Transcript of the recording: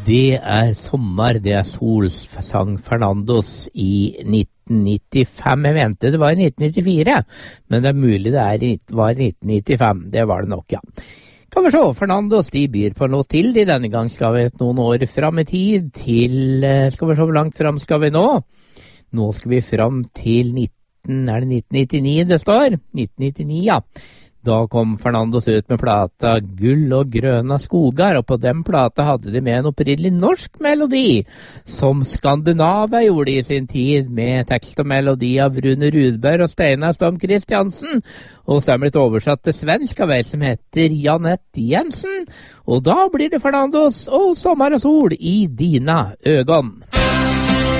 Det sommer, det sol, sang Fernandos i 1995. Jeg mente det var i 1994, men det mulig det var i 1995. Det var det nok, ja. Kan vi se, Fernandos, de byr på noe til. Denne gang skal vi noen år fram i tid til, skal vi se hvor langt fram skal vi nå? Nå skal vi fram til 1999 det står? 1999, ja. Da kom Fernandos ut med plata Gull og grøna skogar, og på den plata hadde de med en opprinnelig norsk melodi, som Skandinava gjorde i sin tid, med tekst og melodi av Rune Rudberg og Steinar Storm Kristiansen, og så blitt oversatt til svensk av ei som heter Janette Jensen, og da blir det Fernandos og sommer og sol i dina øgon.